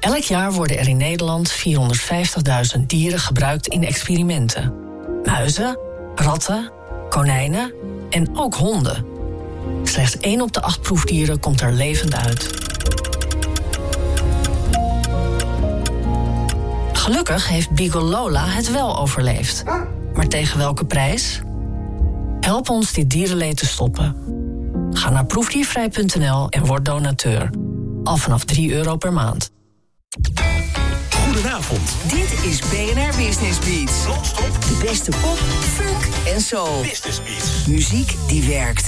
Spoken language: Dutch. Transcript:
Elk jaar worden er in Nederland 450.000 dieren gebruikt in experimenten. Muizen, ratten, konijnen en ook honden. Slechts 1 op de 8 proefdieren komt er levend uit. Gelukkig heeft Beagle Lola het wel overleefd. Maar tegen welke prijs? Help ons dit dierenleed te stoppen. Ga naar proefdiervrij.nl en word donateur. Al vanaf €3 per maand. Goedenavond. Dit is BNR Business Beats. Non-stop. De beste pop, funk en soul. Business Beats. Muziek die werkt.